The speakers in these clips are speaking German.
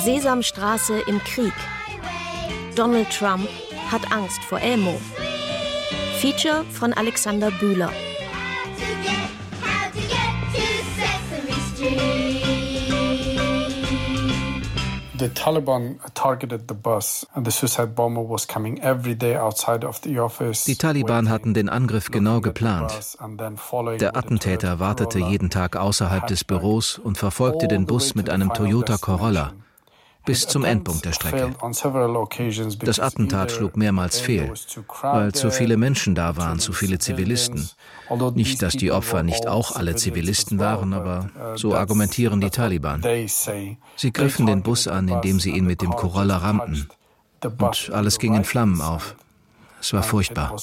Sesamstraße im Krieg. Donald Trump hat Angst vor Elmo. Feature von Alexander Bühler. The Taliban targeted the bus and the suicide bomber was coming every day outside of the office. Die Taliban hatten den Angriff genau geplant. Der Attentäter wartete jeden Tag außerhalb des Büros und verfolgte den Bus mit einem Toyota Corolla bis zum Endpunkt der Strecke. Das Attentat schlug mehrmals fehl, weil zu viele Menschen da waren, zu viele Zivilisten. Nicht, dass die Opfer nicht auch alle Zivilisten waren, aber so argumentieren die Taliban. Sie griffen den Bus an, indem sie ihn mit dem Corolla rammten. Und alles ging in Flammen auf. Es war furchtbar.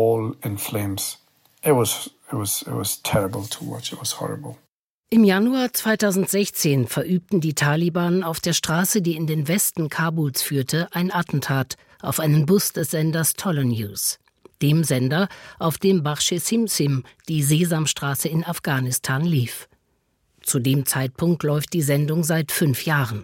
Im Januar 2016 verübten die Taliban auf der Straße, die in den Westen Kabuls führte, ein Attentat auf einen Bus des Senders Tolle News. Dem Sender, auf dem Bakhsh Simsim, die Sesamstraße in Afghanistan, lief. Zu dem Zeitpunkt läuft die Sendung seit 5 Jahren.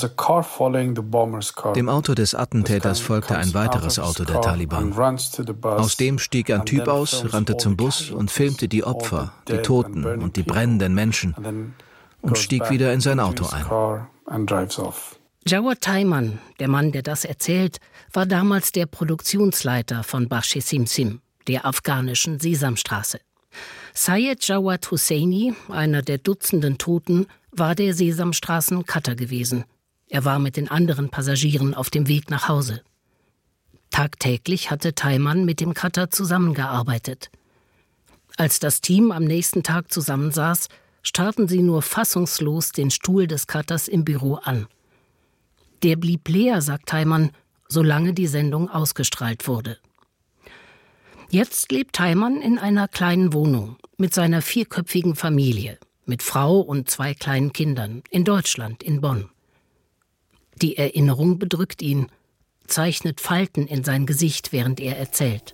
Dem Auto des Attentäters folgte ein weiteres Auto der Taliban. Aus dem stieg ein Typ aus, rannte zum Bus und filmte die Opfer, die Toten und die brennenden Menschen und stieg wieder in sein Auto ein. Jawad Tayman, der Mann, der das erzählt, war damals der Produktionsleiter von Bakhsh Simsim, der afghanischen Sesamstraße. Syed Jawad Husseini, einer der Dutzenden Toten, war der Sesamstraßen-Cutter gewesen. Er war mit den anderen Passagieren auf dem Weg nach Hause. Tagtäglich hatte Tayman mit dem Cutter zusammengearbeitet. Als das Team am nächsten Tag zusammensaß, starrten sie nur fassungslos den Stuhl des Cutters im Büro an. Der blieb leer, sagt Tayman, solange die Sendung ausgestrahlt wurde. Jetzt lebt Tayman in einer kleinen Wohnung mit seiner 4-köpfigen Familie, mit Frau und 2 kleinen Kindern, in Deutschland, in Bonn. Die Erinnerung bedrückt ihn, zeichnet Falten in sein Gesicht, während er erzählt.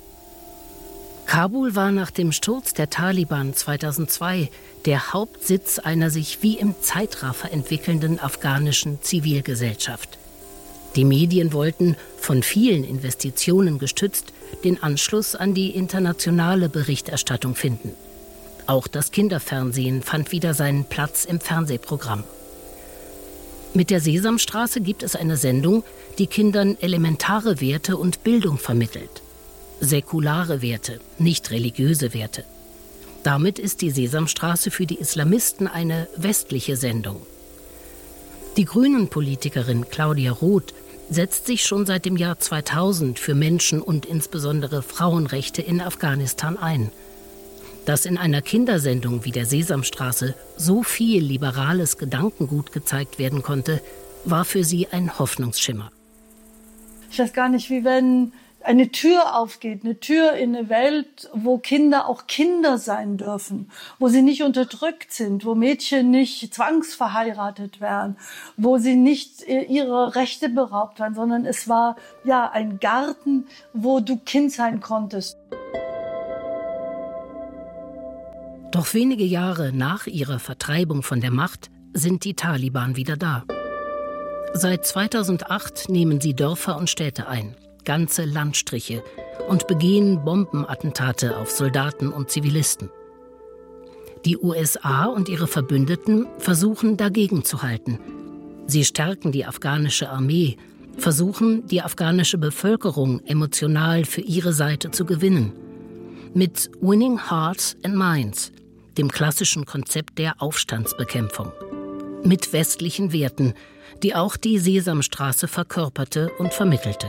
Kabul war nach dem Sturz der Taliban 2002 der Hauptsitz einer sich wie im Zeitraffer entwickelnden afghanischen Zivilgesellschaft. Die Medien wollten, von vielen Investitionen gestützt, den Anschluss an die internationale Berichterstattung finden. Auch das Kinderfernsehen fand wieder seinen Platz im Fernsehprogramm. Mit der Sesamstraße gibt es eine Sendung, die Kindern elementare Werte und Bildung vermittelt. Säkulare Werte, nicht religiöse Werte. Damit ist die Sesamstraße für die Islamisten eine westliche Sendung. Die Grünen-Politikerin Claudia Roth setzt sich schon seit dem Jahr 2000 für Menschen- und insbesondere Frauenrechte in Afghanistan ein. Dass in einer Kindersendung wie der Sesamstraße so viel liberales Gedankengut gezeigt werden konnte, war für sie ein Hoffnungsschimmer. Ich weiß gar nicht, wie wenn eine Tür aufgeht, eine Tür in eine Welt, wo Kinder auch Kinder sein dürfen, wo sie nicht unterdrückt sind, wo Mädchen nicht zwangsverheiratet werden, wo sie nicht ihre Rechte beraubt werden, sondern es war ja ein Garten, wo du Kind sein konntest. Doch wenige Jahre nach ihrer Vertreibung von der Macht sind die Taliban wieder da. Seit 2008 nehmen sie Dörfer und Städte ein, ganze Landstriche, und begehen Bombenattentate auf Soldaten und Zivilisten. Die USA und ihre Verbündeten versuchen dagegen zu halten. Sie stärken die afghanische Armee, versuchen, die afghanische Bevölkerung emotional für ihre Seite zu gewinnen. Mit Winning Hearts and Minds, dem klassischen Konzept der Aufstandsbekämpfung. Mit westlichen Werten, die auch die Sesamstraße verkörperte und vermittelte.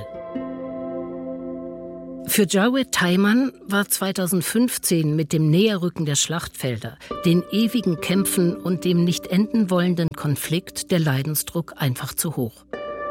Für Jawad Tayman war 2015 mit dem Näherrücken der Schlachtfelder, den ewigen Kämpfen und dem nicht enden wollenden Konflikt der Leidensdruck einfach zu hoch.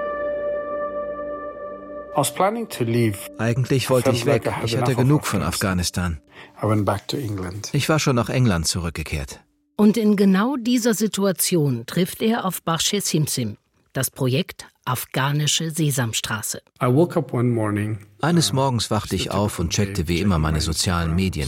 Eigentlich wollte ich weg. Ich hatte genug von Afghanistan. Ich war schon nach England zurückgekehrt. Und in genau dieser Situation trifft er auf Bakhsh Simsim, das Projekt afghanische Sesamstraße. Eines Morgens wachte ich auf und checkte wie immer meine sozialen Medien.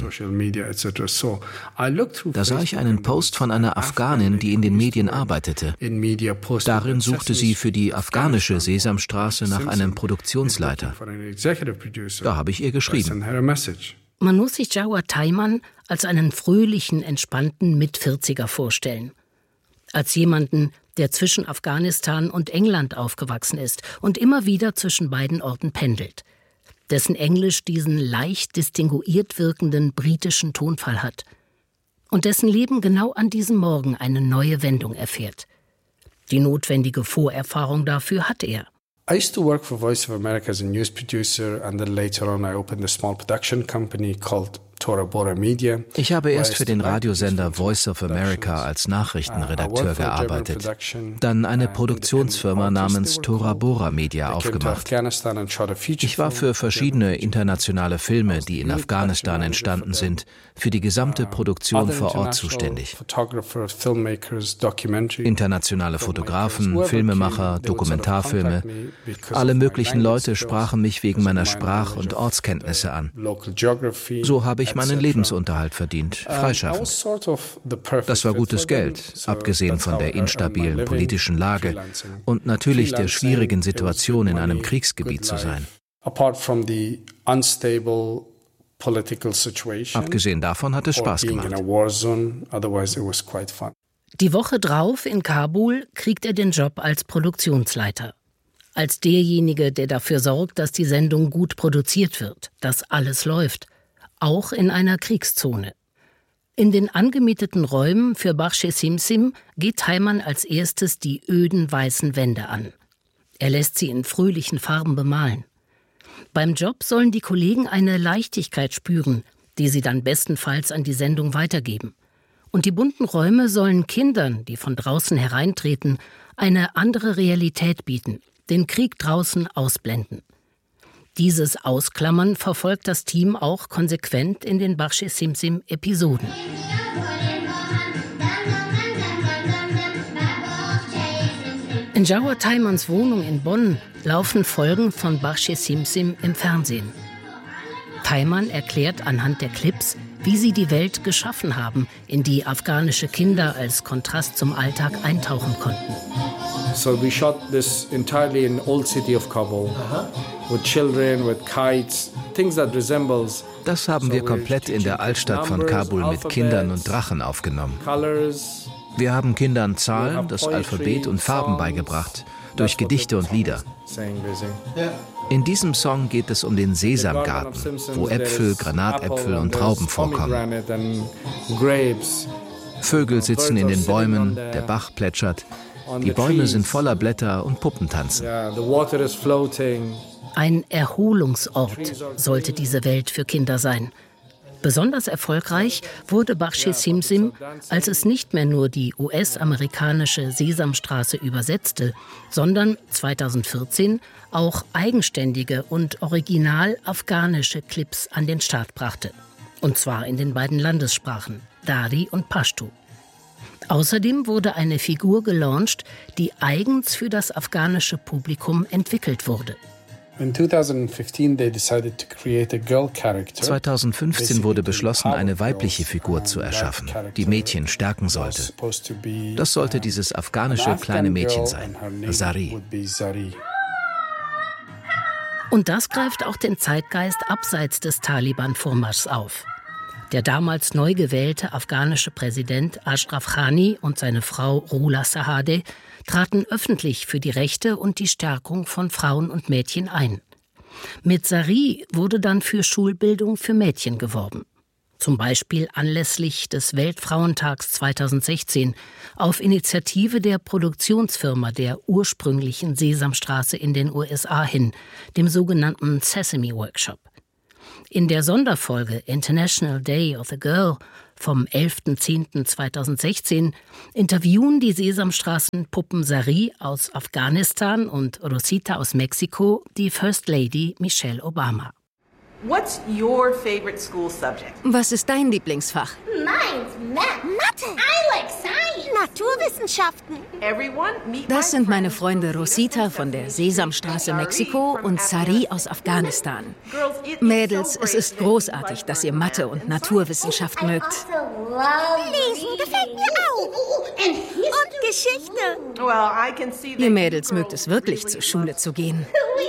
Da sah ich einen Post von einer Afghanin, die in den Medien arbeitete. Darin suchte sie für die afghanische Sesamstraße nach einem Produktionsleiter. Da habe ich ihr geschrieben. Man muss sich Jawad Tayman als einen fröhlichen, entspannten Mit-40er vorstellen. Als jemanden, der zwischen Afghanistan und England aufgewachsen ist und immer wieder zwischen beiden Orten pendelt. Dessen Englisch diesen leicht distinguiert wirkenden britischen Tonfall hat. Und dessen Leben genau an diesem Morgen eine neue Wendung erfährt. Die notwendige Vorerfahrung dafür hat er. I used to work for Voice of America as a news producer, and then later on I opened a small production company called Tora Bora Media. Ich habe erst für den Radiosender Voice of America als Nachrichtenredakteur gearbeitet, dann eine Produktionsfirma namens Tora Bora Media aufgemacht. Ich war für verschiedene internationale Filme, die in Afghanistan entstanden sind, für die gesamte Produktion vor Ort zuständig. Internationale Fotografen, Filmemacher, Dokumentarfilme, alle möglichen Leute sprachen mich wegen meiner Sprach- und Ortskenntnisse an. So habe ich meinen Lebensunterhalt verdient, freischaffend. Das war gutes Geld, abgesehen von der instabilen politischen Lage und natürlich der schwierigen Situation, in einem Kriegsgebiet zu sein. Abgesehen davon hat es Spaß gemacht. Die Woche drauf in Kabul kriegt er den Job als Produktionsleiter. Als derjenige, der dafür sorgt, dass die Sendung gut produziert wird, dass alles läuft. Auch in einer Kriegszone. In den angemieteten Räumen für Bakhsh-e Simsim geht Tayman als erstes die öden weißen Wände an. Er lässt sie in fröhlichen Farben bemalen. Beim Job sollen die Kollegen eine Leichtigkeit spüren, die sie dann bestenfalls an die Sendung weitergeben. Und die bunten Räume sollen Kindern, die von draußen hereintreten, eine andere Realität bieten, den Krieg draußen ausblenden. Dieses Ausklammern verfolgt das Team auch konsequent in den Bakhsh-e Simsim-Episoden. In Jawad Taymans Wohnung in Bonn laufen Folgen von Bakhsh-e Simsim im Fernsehen. Tayman erklärt anhand der Clips, wie sie die Welt geschaffen haben, in die afghanische Kinder als Kontrast zum Alltag eintauchen konnten. So we shot this entirely in old city of Kabul, with children, with kites, things that resembles. Das haben wir komplett in der Altstadt von Kabul mit Kindern und Drachen aufgenommen. Wir haben Kindern Zahlen, das Alphabet und Farben beigebracht, durch Gedichte und Lieder. In diesem Song geht es um den Sesamgarten, wo Äpfel, Granatäpfel und Trauben vorkommen. Vögel sitzen in den Bäumen, der Bach plätschert. Die Bäume sind voller Blätter und Puppen tanzen. Ein Erholungsort sollte diese Welt für Kinder sein. Besonders erfolgreich wurde Bakhsh-e Simsim, als es nicht mehr nur die US-amerikanische Sesamstraße übersetzte, sondern 2014 auch eigenständige und original afghanische Clips an den Start brachte. Und zwar in den beiden Landessprachen, Dari und Pashto. Außerdem wurde eine Figur gelauncht, die eigens für das afghanische Publikum entwickelt wurde. 2015 wurde beschlossen, eine weibliche Figur zu erschaffen, die Mädchen stärken sollte. Das sollte dieses afghanische kleine Mädchen sein, Zari. Und das greift auch den Zeitgeist abseits des Taliban-Vormarschs auf. Der damals neu gewählte afghanische Präsident Ashraf Ghani und seine Frau Rula Sahadeh traten öffentlich für die Rechte und die Stärkung von Frauen und Mädchen ein. Mit Zari wurde dann für Schulbildung für Mädchen geworben. Zum Beispiel anlässlich des Weltfrauentags 2016 auf Initiative der Produktionsfirma der ursprünglichen Sesamstraße in den USA hin, dem sogenannten Sesame Workshop. In der Sonderfolge International Day of the Girl vom 11.10.2016 interviewen die Sesamstraßenpuppen Zari aus Afghanistan und Rosita aus Mexiko die First Lady Michelle Obama. Was ist dein Lieblingsfach? Mathe. I like science. Naturwissenschaften. Das sind meine Freunde Rosita von der Sesamstraße Mexiko und Sari aus Afghanistan. Mädels, es ist großartig, dass ihr Mathe und Naturwissenschaft mögt. Lesen gefällt mir auch. Und Geschichte. Ihr Mädels mögt es wirklich, zur Schule zu gehen.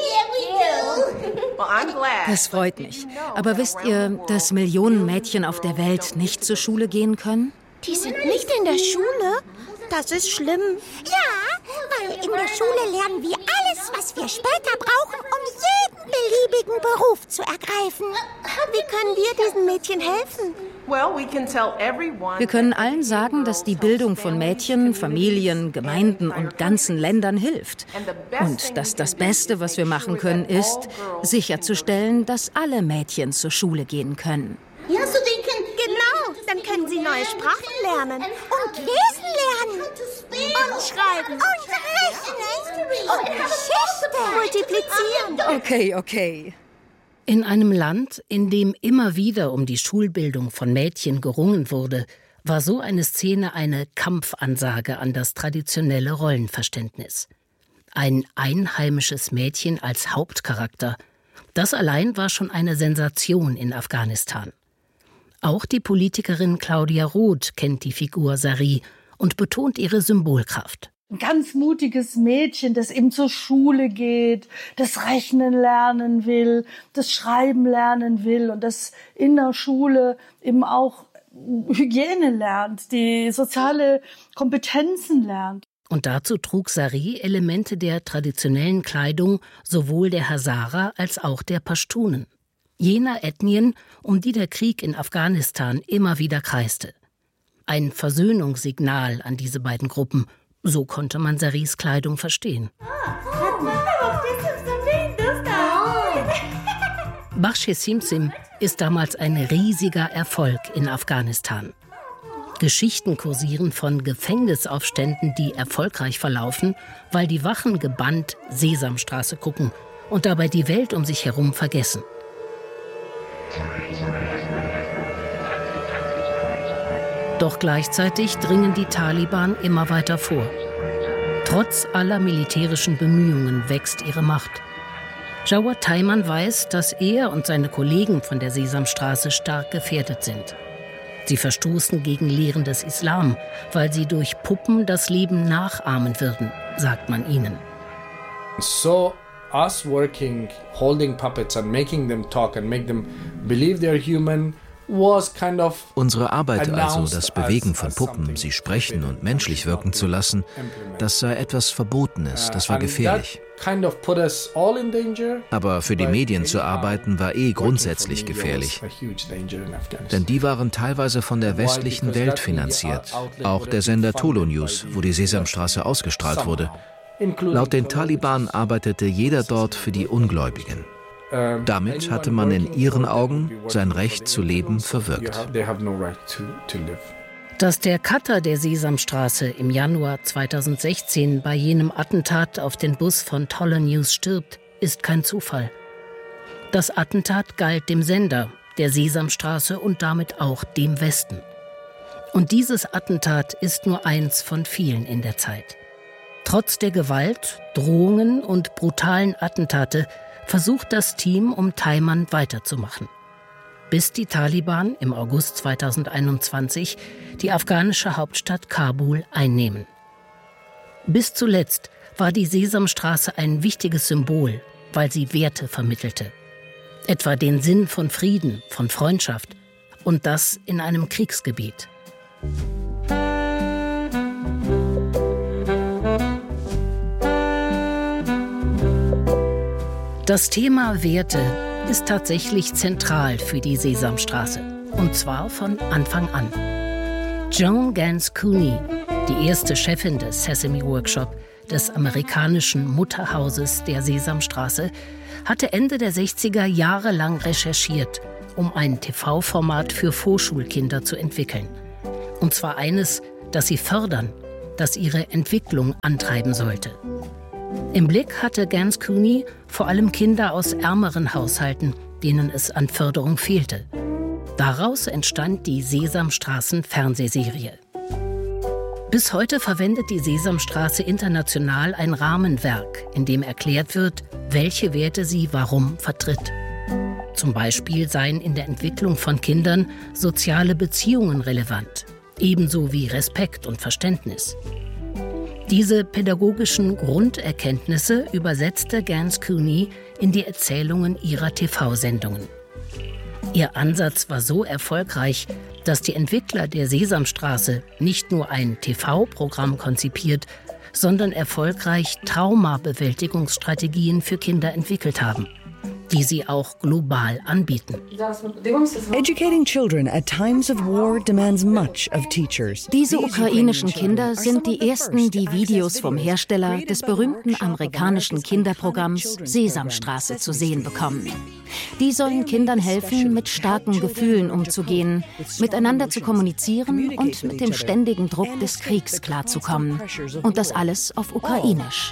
Das freut mich. Aber wisst ihr, dass Millionen Mädchen auf der Welt nicht zur Schule gehen können? Die sind nicht in der Schule? Das ist schlimm. Ja, weil in der Schule lernen wir alles, was wir später brauchen, um jeden beliebigen Beruf zu ergreifen. Wie können wir diesen Mädchen helfen? Wir können allen sagen, dass die Bildung von Mädchen, Familien, Gemeinden und ganzen Ländern hilft. Und dass das Beste, was wir machen können, ist, sicherzustellen, dass alle Mädchen zur Schule gehen können. Ja, so genau, dann können sie neue Sprachen lernen. Und lesen lernen. Und schreiben. Und rechnen. Und Geschichte. Multiplizieren. Okay. In einem Land, in dem immer wieder um die Schulbildung von Mädchen gerungen wurde, war so eine Szene eine Kampfansage an das traditionelle Rollenverständnis. Ein einheimisches Mädchen als Hauptcharakter, das allein war schon eine Sensation in Afghanistan. Auch die Politikerin Claudia Roth kennt die Figur Sari und betont ihre Symbolkraft. Ein ganz mutiges Mädchen, das eben zur Schule geht, das Rechnen lernen will, das Schreiben lernen will und das in der Schule eben auch Hygiene lernt, die soziale Kompetenzen lernt. Und dazu trug Sari Elemente der traditionellen Kleidung sowohl der Hazara als auch der Pashtunen, jener Ethnien, um die der Krieg in Afghanistan immer wieder kreiste. Ein Versöhnungssignal an diese beiden Gruppen. So konnte man Saris Kleidung verstehen. Bakhsh Simsim ist damals ein riesiger Erfolg in Afghanistan. Geschichten kursieren von Gefängnisaufständen, die erfolgreich verlaufen, weil die Wachen gebannt Sesamstraße gucken und dabei die Welt um sich herum vergessen. Doch gleichzeitig dringen die Taliban immer weiter vor. Trotz aller militärischen Bemühungen wächst ihre Macht. Jawad Tayman weiß, dass er und seine Kollegen von der Sesamstraße stark gefährdet sind. Sie verstoßen gegen Lehren des Islam, weil sie durch Puppen das Leben nachahmen würden, sagt man ihnen. So us working, holding puppets and making them talk and make them believe they're human. Unsere Arbeit also, das Bewegen von Puppen, sie sprechen und menschlich wirken zu lassen, das sei etwas Verbotenes, das war gefährlich. Aber für die Medien zu arbeiten war grundsätzlich gefährlich. Denn die waren teilweise von der westlichen Welt finanziert, auch der Sender Tolo News, wo die Sesamstraße ausgestrahlt wurde. Laut den Taliban arbeitete jeder dort für die Ungläubigen. Damit hatte man in ihren Augen sein Recht zu leben verwirkt. Dass der Cutter der Sesamstraße im Januar 2016 bei jenem Attentat auf den Bus von Tolo News stirbt, ist kein Zufall. Das Attentat galt dem Sender, der Sesamstraße und damit auch dem Westen. Und dieses Attentat ist nur eins von vielen in der Zeit. Trotz der Gewalt, Drohungen und brutalen Attentate versucht das Team um Tayman weiterzumachen. Bis die Taliban im August 2021 die afghanische Hauptstadt Kabul einnehmen. Bis zuletzt war die Sesamstraße ein wichtiges Symbol, weil sie Werte vermittelte. Etwa den Sinn von Frieden, von Freundschaft und das in einem Kriegsgebiet. Das Thema Werte ist tatsächlich zentral für die Sesamstraße. Und zwar von Anfang an. Joan Gans Cooney, die erste Chefin des Sesame Workshop, des amerikanischen Mutterhauses der Sesamstraße, hatte Ende der 60er jahrelang recherchiert, um ein TV-Format für Vorschulkinder zu entwickeln. Und zwar eines, das sie fördern, das ihre Entwicklung antreiben sollte. Im Blick hatte Gans Cooney vor allem Kinder aus ärmeren Haushalten, denen es an Förderung fehlte. Daraus entstand die Sesamstraßen-Fernsehserie. Bis heute verwendet die Sesamstraße international ein Rahmenwerk, in dem erklärt wird, welche Werte sie warum vertritt. Zum Beispiel seien in der Entwicklung von Kindern soziale Beziehungen relevant, ebenso wie Respekt und Verständnis. Diese pädagogischen Grunderkenntnisse übersetzte Gans Cooney in die Erzählungen ihrer TV-Sendungen. Ihr Ansatz war so erfolgreich, dass die Entwickler der Sesamstraße nicht nur ein TV-Programm konzipiert, sondern erfolgreich Traumabewältigungsstrategien für Kinder entwickelt haben, die sie auch global anbieten. Diese ukrainischen Kinder sind die ersten, die Videos vom Hersteller des berühmten amerikanischen Kinderprogramms Sesamstraße zu sehen bekommen. Die sollen Kindern helfen, mit starken Gefühlen umzugehen, miteinander zu kommunizieren und mit dem ständigen Druck des Kriegs klarzukommen. Und das alles auf Ukrainisch.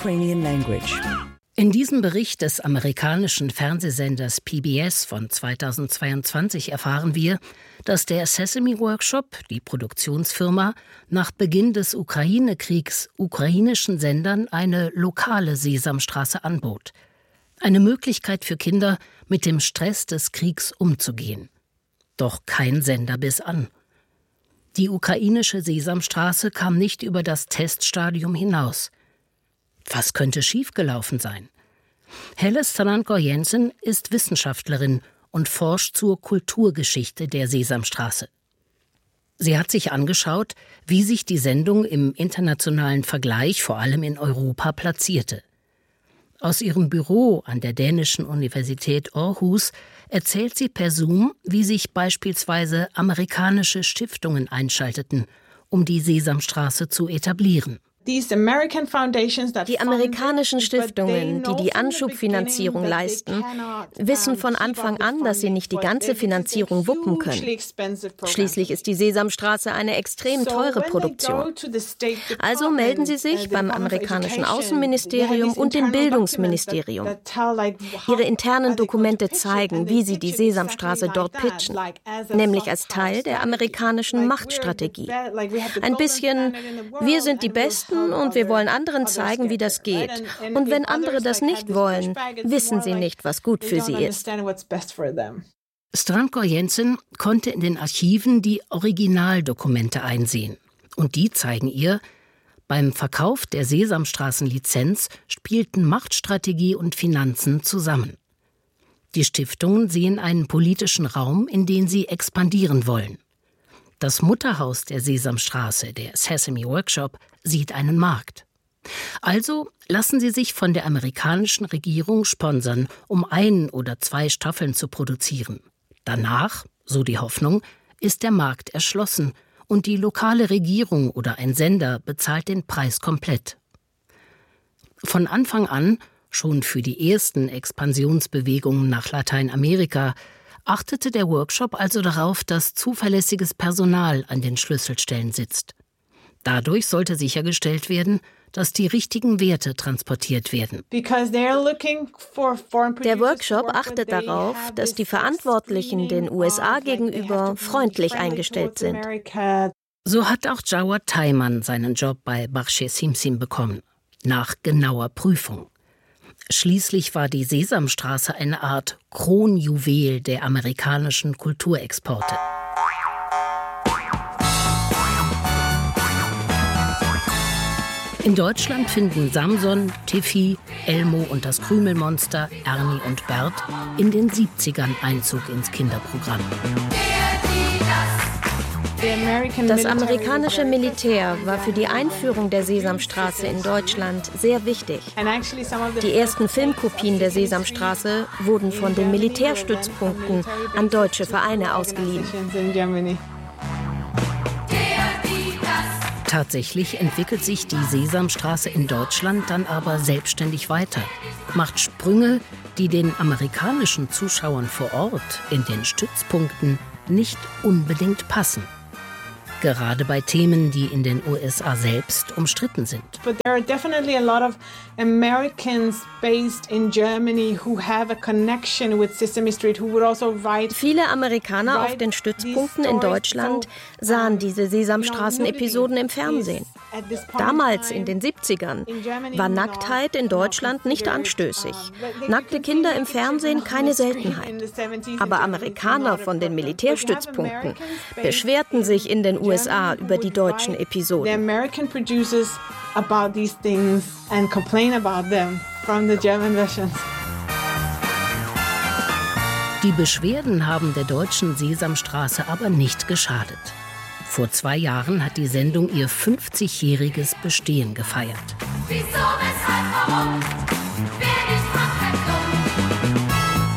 In diesem Bericht des amerikanischen Fernsehsenders PBS von 2022 erfahren wir, dass der Sesame Workshop, die Produktionsfirma, nach Beginn des Ukraine-Kriegs ukrainischen Sendern eine lokale Sesamstraße anbot. Eine Möglichkeit für Kinder, mit dem Stress des Kriegs umzugehen. Doch kein Sender biss an. Die ukrainische Sesamstraße kam nicht über das Teststadium hinaus. Was könnte schiefgelaufen sein? Helle Stranko-Jensen ist Wissenschaftlerin und forscht zur Kulturgeschichte der Sesamstraße. Sie hat sich angeschaut, wie sich die Sendung im internationalen Vergleich vor allem in Europa platzierte. Aus ihrem Büro an der dänischen Universität Aarhus erzählt sie per Zoom, wie sich beispielsweise amerikanische Stiftungen einschalteten, um die Sesamstraße zu etablieren. Die amerikanischen Stiftungen, die die Anschubfinanzierung leisten, wissen von Anfang an, dass sie nicht die ganze Finanzierung wuppen können. Schließlich ist die Sesamstraße eine extrem teure Produktion. Also melden sie sich beim amerikanischen Außenministerium und dem Bildungsministerium. Ihre internen Dokumente zeigen, wie sie die Sesamstraße dort pitchen, nämlich als Teil der amerikanischen Machtstrategie. Ein bisschen, wir sind die Besten, und wir wollen anderen zeigen, wie das geht. Und wenn andere das nicht wollen, wissen sie nicht, was gut für sie ist. Stranko-Jensen konnte in den Archiven die Originaldokumente einsehen. Und die zeigen ihr, beim Verkauf der Sesamstraßenlizenz spielten Machtstrategie und Finanzen zusammen. Die Stiftungen sehen einen politischen Raum, in den sie expandieren wollen. Das Mutterhaus der Sesamstraße, der Sesame Workshop, sieht einen Markt. Also lassen sie sich von der amerikanischen Regierung sponsern, um 1 oder 2 Staffeln zu produzieren. Danach, so die Hoffnung, ist der Markt erschlossen und die lokale Regierung oder ein Sender bezahlt den Preis komplett. Von Anfang an, schon für die ersten Expansionsbewegungen nach Lateinamerika, achtete der Workshop also darauf, dass zuverlässiges Personal an den Schlüsselstellen sitzt. Dadurch sollte sichergestellt werden, dass die richtigen Werte transportiert werden. Der Workshop achtet darauf, dass die Verantwortlichen den USA gegenüber freundlich eingestellt sind. So hat auch Jawad Tayman seinen Job bei Barsche Simsim bekommen, nach genauer Prüfung. Schließlich war die Sesamstraße eine Art Kronjuwel der amerikanischen Kulturexporte. In Deutschland finden Samson, Tiffy, Elmo und das Krümelmonster, Ernie und Bert in den 70ern Einzug ins Kinderprogramm. Das amerikanische Militär war für die Einführung der Sesamstraße in Deutschland sehr wichtig. Die ersten Filmkopien der Sesamstraße wurden von den Militärstützpunkten an deutsche Vereine ausgeliehen. Tatsächlich entwickelt sich die Sesamstraße in Deutschland dann aber selbstständig weiter, macht Sprünge, die den amerikanischen Zuschauern vor Ort in den Stützpunkten nicht unbedingt passen. Gerade bei Themen, die in den USA selbst umstritten sind. But there are definitely a lot of Americans based in Germany who have a connection with Sesame Street, who would also write. Viele Amerikaner auf den Stützpunkten in Deutschland sahen diese Sesamstraßen-Episoden im Fernsehen. Damals, in den 70ern, war Nacktheit in Deutschland nicht anstößig. Nackte Kinder im Fernsehen keine Seltenheit. Aber Amerikaner von den Militärstützpunkten beschwerten sich in den USA über die deutschen Episoden. The American producers about these things and complain about them from the German versions. Die Beschwerden haben der deutschen Sesamstraße aber nicht geschadet. Vor 2 Jahren hat die Sendung ihr 50-jähriges Bestehen gefeiert. Wieso, weshalb, warum? Wer nicht macht, bleibt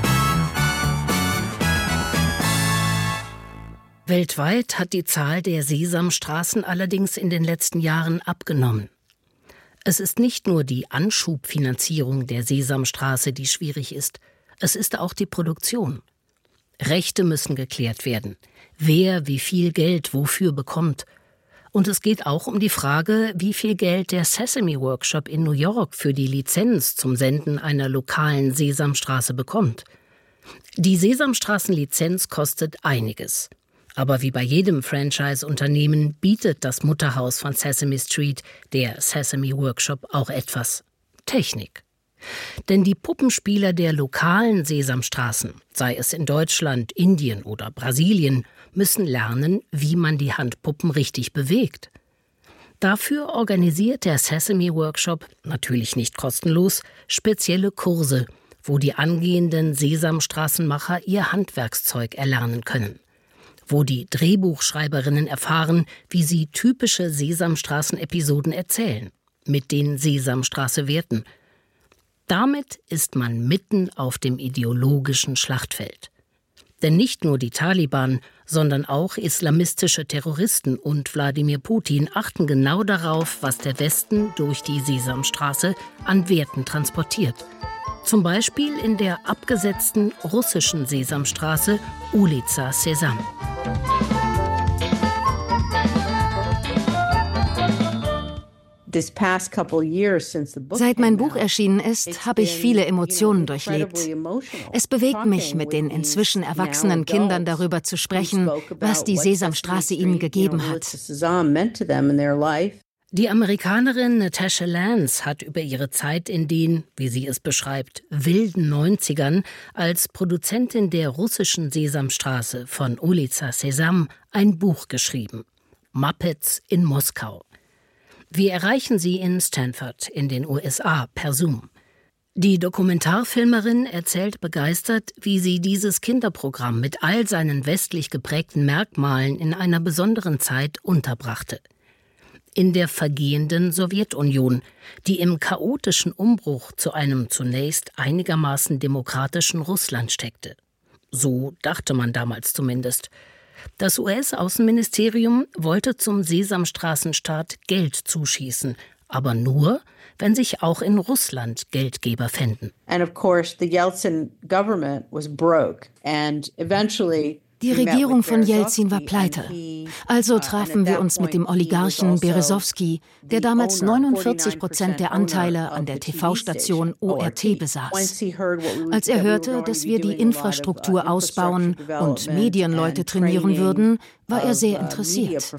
dumm. Weltweit hat die Zahl der Sesamstraßen allerdings in den letzten Jahren abgenommen. Es ist nicht nur die Anschubfinanzierung der Sesamstraße, die schwierig ist. Es ist auch die Produktion. Rechte müssen geklärt werden. Wer wie viel Geld wofür bekommt. Und es geht auch um die Frage, wie viel Geld der Sesame Workshop in New York für die Lizenz zum Senden einer lokalen Sesamstraße bekommt. Die Sesamstraßenlizenz kostet einiges. Aber wie bei jedem Franchise-Unternehmen bietet das Mutterhaus von Sesame Street, der Sesame Workshop, auch etwas: Technik. Denn die Puppenspieler der lokalen Sesamstraßen, sei es in Deutschland, Indien oder Brasilien, müssen lernen, wie man die Handpuppen richtig bewegt. Dafür organisiert der Sesame Workshop, natürlich nicht kostenlos, spezielle Kurse, wo die angehenden Sesamstraßenmacher ihr Handwerkszeug erlernen können. Wo die Drehbuchschreiberinnen erfahren, wie sie typische Sesamstraßen-Episoden erzählen, mit den Sesamstraße-Werten. Damit ist man mitten auf dem ideologischen Schlachtfeld. Denn nicht nur die Taliban, sondern auch islamistische Terroristen und Wladimir Putin achten genau darauf, was der Westen durch die Sesamstraße an Werten transportiert. Zum Beispiel in der abgesetzten russischen Sesamstraße Ulica Sesam. Seit mein Buch erschienen ist, habe ich viele Emotionen durchlebt. Es bewegt mich, mit den inzwischen erwachsenen Kindern darüber zu sprechen, was die Sesamstraße ihnen gegeben hat. Die Amerikanerin Natasha Lance hat über ihre Zeit in den, wie sie es beschreibt, wilden 90ern als Produzentin der russischen Sesamstraße von Ulica Sesam ein Buch geschrieben: Muppets in Moskau. Wir erreichen sie in Stanford in den USA per Zoom. Die Dokumentarfilmerin erzählt begeistert, wie sie dieses Kinderprogramm mit all seinen westlich geprägten Merkmalen in einer besonderen Zeit unterbrachte. In der vergehenden Sowjetunion, die im chaotischen Umbruch zu einem zunächst einigermaßen demokratischen Russland steckte. So dachte man damals zumindest. Das US-Außenministerium wollte zum Sesamstraßenstaat Geld zuschießen, aber nur, wenn sich auch in Russland Geldgeber fänden. And of course, the Yeltsin government was broke and eventually die Regierung von Jelzin war pleite. Also trafen wir uns mit dem Oligarchen Berezowski, der damals 49% der Anteile an der TV-Station ORT besaß. Als er hörte, dass wir die Infrastruktur ausbauen und Medienleute trainieren würden, war er sehr interessiert.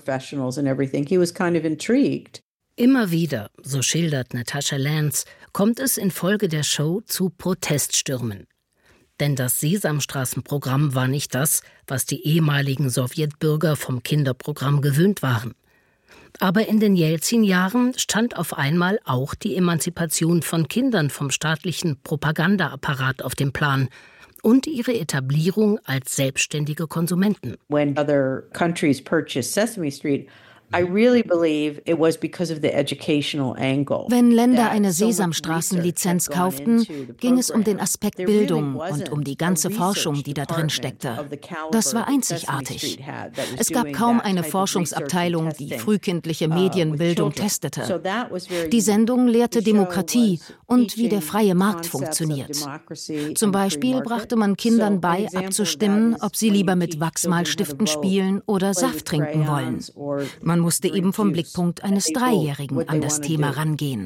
Immer wieder, so schildert Natasha Lance, kommt es infolge der Show zu Proteststürmen. Denn das Sesamstraßenprogramm war nicht das, was die ehemaligen Sowjetbürger vom Kinderprogramm gewöhnt waren. Aber in den Jelzin-Jahren stand auf einmal auch die Emanzipation von Kindern vom staatlichen Propagandaapparat auf dem Plan und ihre Etablierung als selbstständige Konsumenten. When other countries purchased Sesame Street, Wenn Länder eine Sesamstraßenlizenz kauften, ging es um den Aspekt Bildung und um die ganze Forschung, die da drin steckte. Das war einzigartig. Es gab kaum eine Forschungsabteilung, die frühkindliche Medienbildung testete. Die Sendung lehrte Demokratie und wie der freie Markt funktioniert. Zum Beispiel brachte man Kindern bei, abzustimmen, ob sie lieber mit Wachsmalstiften spielen oder Saft trinken wollen. Man musste eben vom Blickpunkt eines Dreijährigen an das Thema rangehen.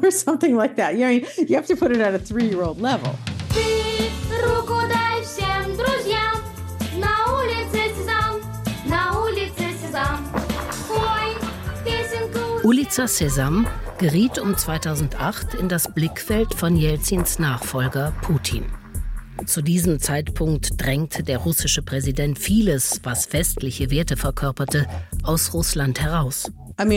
Ulica Sesam geriet um 2008 in das Blickfeld von Jelzins Nachfolger Putin. Zu diesem Zeitpunkt drängte der russische Präsident vieles, was westliche Werte verkörperte, aus Russland heraus. Ich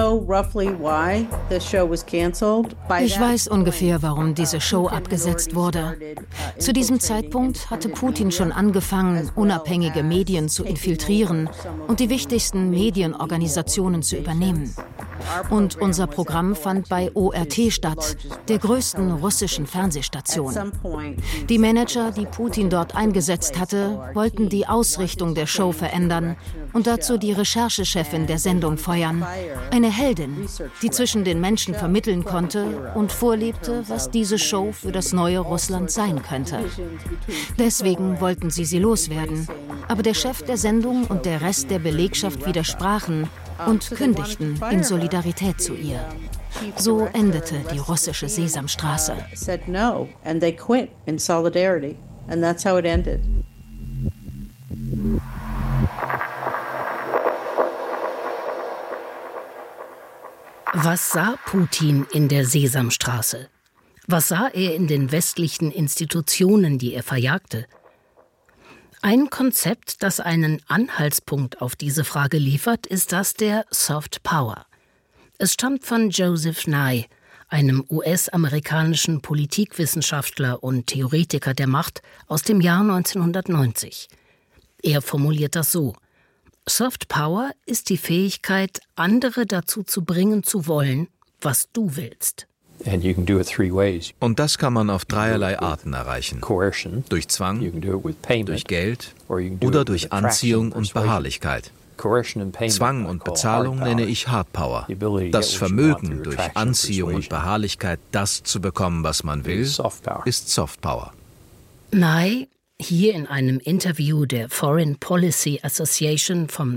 weiß ungefähr, warum diese Show abgesetzt wurde. Zu diesem Zeitpunkt hatte Putin schon angefangen, unabhängige Medien zu infiltrieren und die wichtigsten Medienorganisationen zu übernehmen. Und unser Programm fand bei ORT statt, der größten russischen Fernsehstation. Die Manager, die Putin dort eingesetzt hatte, wollten die Ausrichtung der Show verändern und dazu die Recherchechefin der Sendung feuern. Eine Heldin, die zwischen den Menschen vermitteln konnte und vorlebte, was diese Show für das neue Russland sein könnte. Deswegen wollten sie loswerden. Aber der Chef der Sendung und der Rest der Belegschaft widersprachen und kündigten in Solidarität zu ihr. So endete die russische Sesamstraße. Was sah Putin in der Sesamstraße? Was sah er in den westlichen Institutionen, die er verjagte? Ein Konzept, das einen Anhaltspunkt auf diese Frage liefert, ist das der Soft Power. Es stammt von Joseph Nye, einem US-amerikanischen Politikwissenschaftler und Theoretiker der Macht aus dem Jahr 1990. Er formuliert das so: Soft Power ist die Fähigkeit, andere dazu zu bringen zu wollen, was du willst. Und das kann man auf dreierlei Arten erreichen. Durch Zwang, durch Geld oder durch Anziehung und Beharrlichkeit. Zwang und Bezahlung nenne ich Hard Power. Das Vermögen, durch Anziehung und Beharrlichkeit das zu bekommen, was man will, ist Soft Power. Nye, hier in einem Interview der Foreign Policy Association vom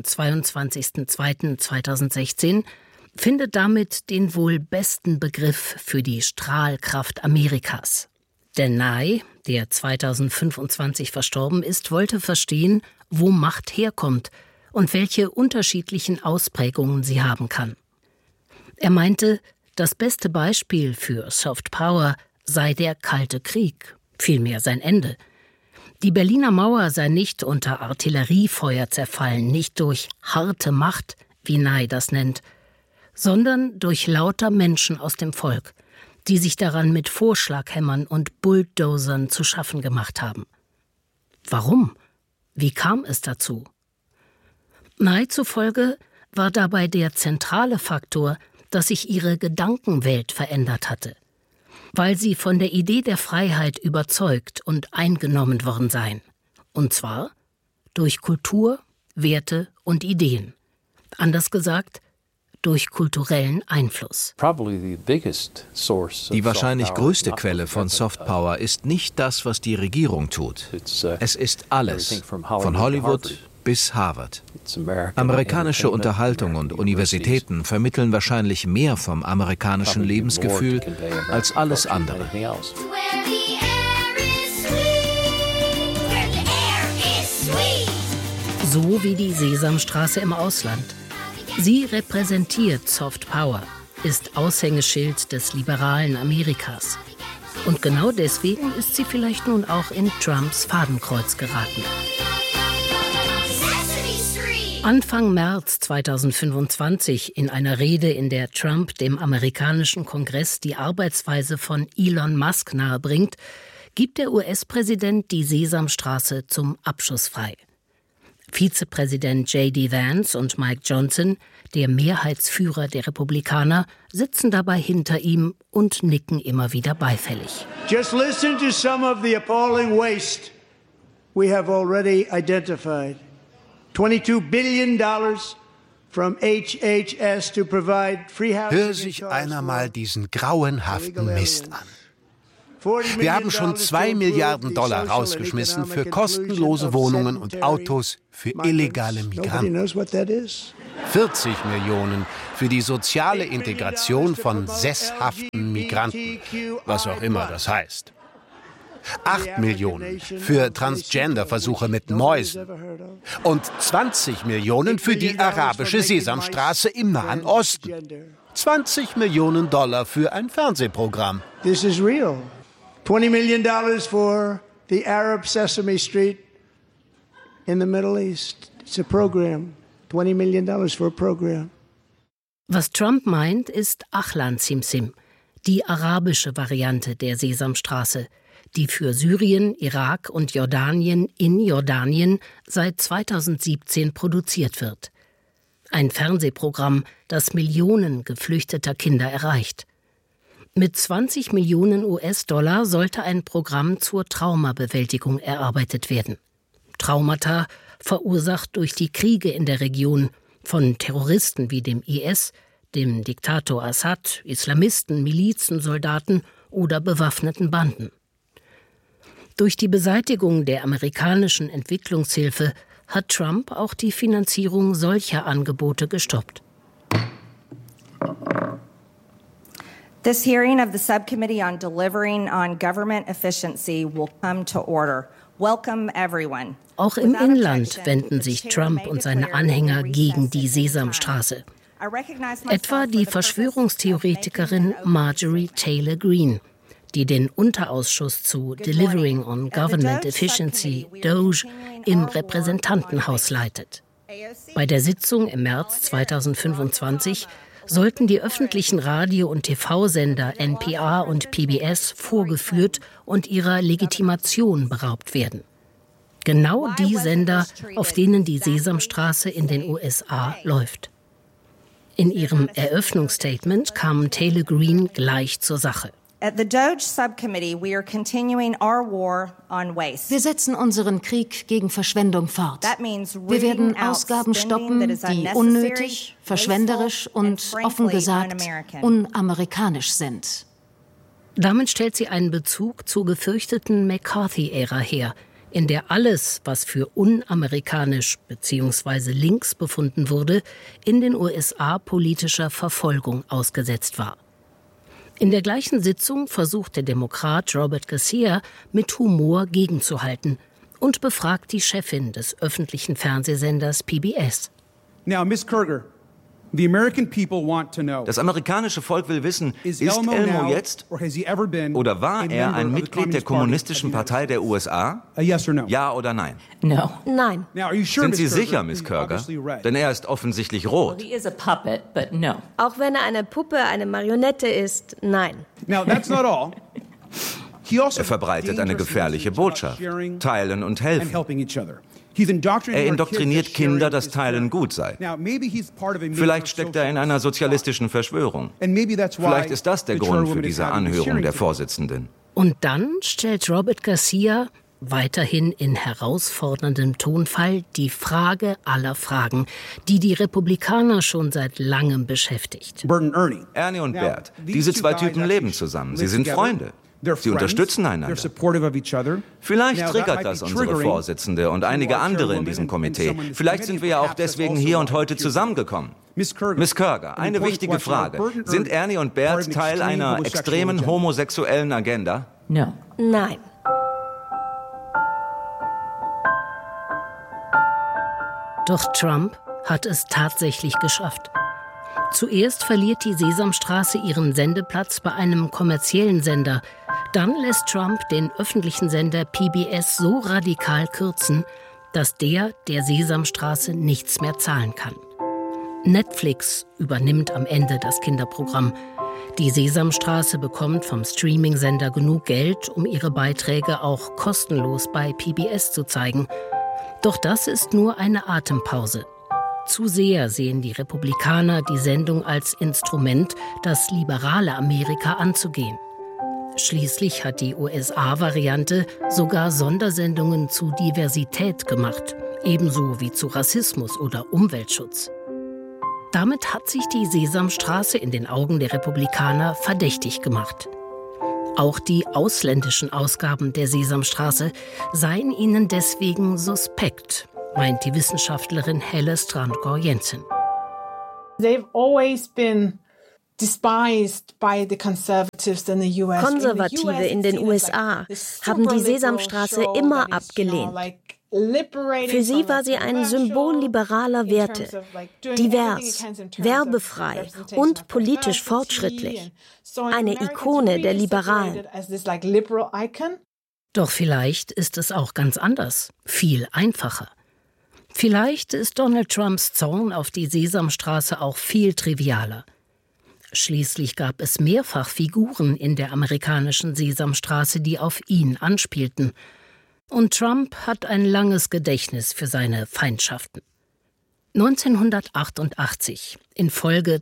22.02.2016, findet damit den wohl besten Begriff für die Strahlkraft Amerikas. Denn Nye, der 2025 verstorben ist, wollte verstehen, wo Macht herkommt und welche unterschiedlichen Ausprägungen sie haben kann. Er meinte, das beste Beispiel für Soft Power sei der Kalte Krieg, vielmehr sein Ende. Die Berliner Mauer sei nicht unter Artilleriefeuer zerfallen, nicht durch harte Macht, wie Nye das nennt, sondern durch lauter Menschen aus dem Volk, die sich daran mit Vorschlaghämmern und Bulldozern zu schaffen gemacht haben. Warum? Wie kam es dazu? Nye zufolge war dabei der zentrale Faktor, dass sich ihre Gedankenwelt verändert hatte, weil sie von der Idee der Freiheit überzeugt und eingenommen worden seien. Und zwar durch Kultur, Werte und Ideen. Anders gesagt, durch kulturellen Einfluss. Die wahrscheinlich größte Quelle von Soft Power ist nicht das, was die Regierung tut. Es ist alles, von Hollywood bis Harvard. Amerikanische Unterhaltung und Universitäten vermitteln wahrscheinlich mehr vom amerikanischen Lebensgefühl als alles andere. So wie die Sesamstraße im Ausland. Sie repräsentiert Soft Power, ist Aushängeschild des liberalen Amerikas. Und genau deswegen ist sie vielleicht nun auch in Trumps Fadenkreuz geraten. Anfang März 2025, in einer Rede, in der Trump dem amerikanischen Kongress die Arbeitsweise von Elon Musk nahebringt, gibt der US-Präsident die Sesamstraße zum Abschuss frei. Vizepräsident J.D. Vance und Mike Johnson, der Mehrheitsführer der Republikaner, sitzen dabei hinter ihm und nicken immer wieder beifällig. Just listen to some of the appalling waste we have already identified. $22 billion from HHS to provide free housing. Hör sich einer mal diesen grauenhaften Mist an. Wir haben schon $2 Milliarden rausgeschmissen für kostenlose Wohnungen und Autos für illegale Migranten. 40 Millionen für die soziale Integration von sesshaften Migranten, was auch immer das heißt. 8 Millionen für Transgender-Versuche mit Mäusen und 20 Millionen für die arabische Sesamstraße im Nahen Osten. $20 Millionen für ein Fernsehprogramm. This is real. $20 million for the Arab Sesame Street in the Middle East. It's a program. $20 million for a program. Was Trump meint, ist Ahlan Simsim, die arabische Variante der Sesamstraße, die für Syrien, Irak und Jordanien in Jordanien seit 2017 produziert wird. Ein Fernsehprogramm, das Millionen geflüchteter Kinder erreicht. Mit 20 Millionen US-Dollar sollte ein Programm zur Traumabewältigung erarbeitet werden. Traumata, verursacht durch die Kriege in der Region, von Terroristen wie dem IS, dem Diktator Assad, Islamisten, Milizen, Soldaten oder bewaffneten Banden. Durch die Beseitigung der amerikanischen Entwicklungshilfe hat Trump auch die Finanzierung solcher Angebote gestoppt. This hearing of the Subcommittee on Delivering on Government Efficiency will come to order. Welcome everyone. Auch im Inland wenden sich Trump und seine Anhänger gegen die Sesamstraße. Etwa die Verschwörungstheoretikerin Marjorie Taylor Greene, die den Unterausschuss zu Delivering on Government Efficiency, DOGE, im Repräsentantenhaus leitet. Bei der Sitzung im März 2025 sollten die öffentlichen Radio- und TV-Sender NPR und PBS vorgeführt und ihrer Legitimation beraubt werden. Genau die Sender, auf denen die Sesamstraße in den USA läuft. In ihrem Eröffnungsstatement kam Taylor Greene gleich zur Sache. Wir setzen unseren Krieg gegen Verschwendung fort. Wir werden Ausgaben stoppen, die unnötig, verschwenderisch und, offen gesagt, unamerikanisch sind. Damit stellt sie einen Bezug zur gefürchteten McCarthy-Ära her, in der alles, was für unamerikanisch bzw. links befunden wurde, in den USA politischer Verfolgung ausgesetzt war. In der gleichen Sitzung versucht der Demokrat Robert Garcia mit Humor gegenzuhalten und befragt die Chefin des öffentlichen Fernsehsenders PBS. Now, Ms. Kerger, das amerikanische Volk will wissen, ist Elmo jetzt oder war er ein Mitglied der Kommunistischen Partei der USA? Ja oder nein? Nein. Sind Sie sicher, Miss Kerger? Denn er ist offensichtlich rot. Auch wenn er eine Puppe, eine Marionette ist, nein. Er verbreitet eine gefährliche Botschaft. Teilen und helfen. Er indoktriniert Kinder, dass Teilen gut sei. Vielleicht steckt er in einer sozialistischen Verschwörung. Vielleicht ist das der Grund für diese Anhörung der Vorsitzenden. Und dann stellt Robert Garcia, weiterhin in herausforderndem Tonfall, die Frage aller Fragen, die die Republikaner schon seit langem beschäftigt. Ernie und Bert, diese zwei Typen leben zusammen. Sie sind Freunde. Sie unterstützen einander. Vielleicht triggert das unsere Vorsitzende und einige andere in diesem Komitee. Vielleicht sind wir ja auch deswegen hier und heute zusammengekommen. Miss Kerger, eine wichtige Frage. Sind Ernie und Bert Teil einer extremen homosexuellen Agenda? Nein. Doch Trump hat es tatsächlich geschafft. Zuerst verliert die Sesamstraße ihren Sendeplatz bei einem kommerziellen Sender. Dann lässt Trump den öffentlichen Sender PBS so radikal kürzen, dass der Sesamstraße nichts mehr zahlen kann. Netflix übernimmt am Ende das Kinderprogramm. Die Sesamstraße bekommt vom Streaming-Sender genug Geld, um ihre Beiträge auch kostenlos bei PBS zu zeigen. Doch das ist nur eine Atempause. Zu sehr sehen die Republikaner die Sendung als Instrument, das liberale Amerika anzugehen. Schließlich hat die USA-Variante sogar Sondersendungen zu Diversität gemacht, ebenso wie zu Rassismus oder Umweltschutz. Damit hat sich die Sesamstraße in den Augen der Republikaner verdächtig gemacht. Auch die ausländischen Ausgaben der Sesamstraße seien ihnen deswegen suspekt, meint die Wissenschaftlerin Helle Strandgaard-Jensen. They've always been despised by the conservatives in the US. Konservative in den USA haben die Sesamstraße immer abgelehnt. Für sie war sie ein Symbol liberaler Werte, divers, werbefrei und politisch fortschrittlich. Eine Ikone der Liberalen. Doch vielleicht ist es auch ganz anders, viel einfacher. Vielleicht ist Donald Trumps Zorn auf die Sesamstraße auch viel trivialer. Schließlich gab es mehrfach Figuren in der amerikanischen Sesamstraße, die auf ihn anspielten. Und Trump hat ein langes Gedächtnis für seine Feindschaften. 1988, in Folge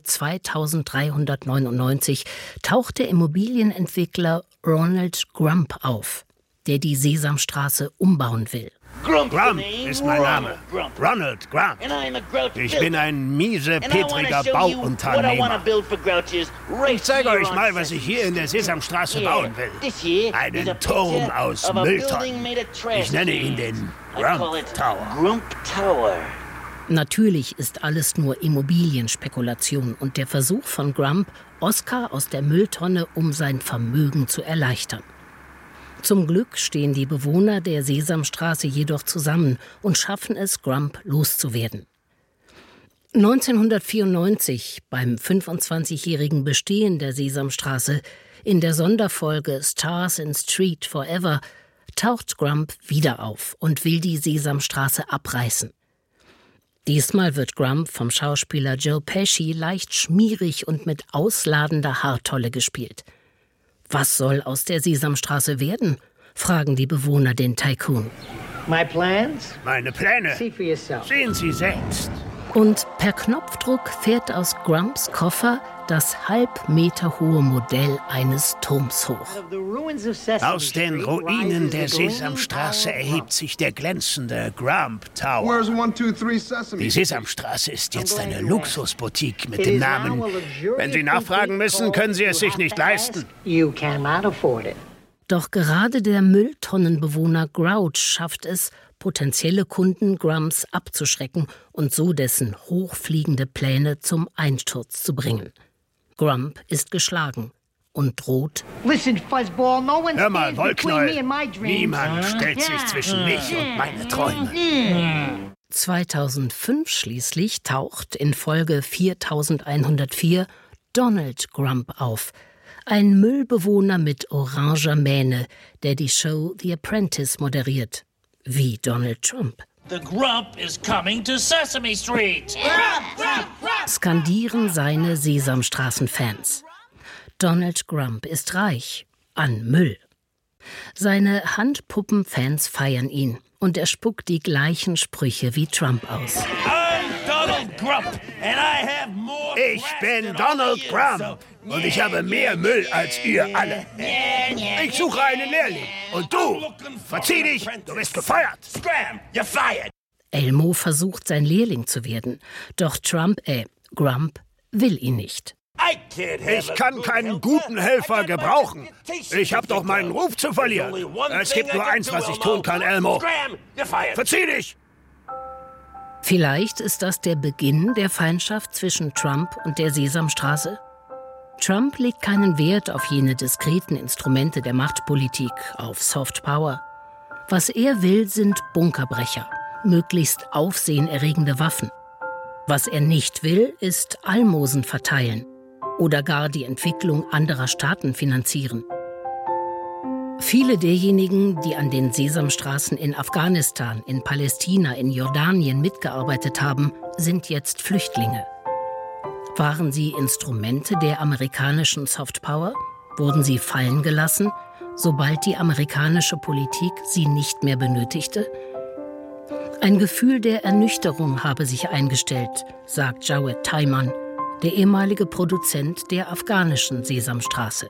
2399, tauchte Immobilienentwickler Ronald Grump auf, der die Sesamstraße umbauen will. Grump ist mein Name. Ronald Grump. Ich bin ein miesepetriger Bauunternehmer. Ich zeige euch mal, was ich hier in der Sesamstraße bauen will. Einen Turm aus Mülltonnen. Ich nenne ihn den Grump Tower. Natürlich ist alles nur Immobilienspekulation und der Versuch von Grump, Oscar aus der Mülltonne um sein Vermögen zu erleichtern. Zum Glück stehen die Bewohner der Sesamstraße jedoch zusammen und schaffen es, Grump loszuwerden. 1994, beim 25-jährigen Bestehen der Sesamstraße, in der Sonderfolge Stars in Street Forever, taucht Grump wieder auf und will die Sesamstraße abreißen. Diesmal wird Grump vom Schauspieler Joe Pesci leicht schmierig und mit ausladender Haartolle gespielt. Was soll aus der Sesamstraße werden? Fragen die Bewohner den Tycoon. Meine Pläne? Sehen Sie selbst. Und per Knopfdruck fährt aus Grumps Koffer das halbmeterhohe Modell eines Turms hoch. Aus den Ruinen der Sesamstraße erhebt sich der glänzende Grump Tower. Die Sesamstraße ist jetzt eine Luxusboutique mit dem Namen. Wenn Sie nachfragen müssen, können Sie es sich nicht leisten. Doch gerade der Mülltonnenbewohner Grouch schafft es, potenzielle Kunden Grumps abzuschrecken und so dessen hochfliegende Pläne zum Einsturz zu bringen. Grump ist geschlagen und droht: Hör mal, Wollknäuel, niemand stellt sich zwischen mich und meine Träume. 2005 schließlich taucht in Folge 4104 Donald Grump auf, ein Müllbewohner mit oranger Mähne, der die Show The Apprentice moderiert, wie Donald Trump. The Grump is coming to Sesame Street. Skandieren seine Sesamstraßen-Fans. Donald Grump ist reich an Müll. Seine Handpuppen-Fans feiern ihn und er spuckt die gleichen Sprüche wie Trump aus. Ich bin Donald Grump und ich habe mehr Müll als ihr alle. Ich suche einen Lehrling und du, verzieh dich, du bist gefeuert. Elmo versucht, sein Lehrling zu werden, doch Grump will ihn nicht. Ich kann keinen guten Helfer gebrauchen. Ich habe doch meinen Ruf zu verlieren. Es gibt nur eins, was ich tun kann, Elmo. Verzieh dich! Vielleicht ist das der Beginn der Feindschaft zwischen Trump und der Sesamstraße? Trump legt keinen Wert auf jene diskreten Instrumente der Machtpolitik, auf Soft Power. Was er will, sind Bunkerbrecher, möglichst aufsehenerregende Waffen. Was er nicht will, ist Almosen verteilen oder gar die Entwicklung anderer Staaten finanzieren. Viele derjenigen, die an den Sesamstraßen in Afghanistan, in Palästina, in Jordanien mitgearbeitet haben, sind jetzt Flüchtlinge. Waren sie Instrumente der amerikanischen Softpower? Wurden sie fallen gelassen, sobald die amerikanische Politik sie nicht mehr benötigte? Ein Gefühl der Ernüchterung habe sich eingestellt, sagt Jawed Tayman, der ehemalige Produzent der afghanischen Sesamstraße.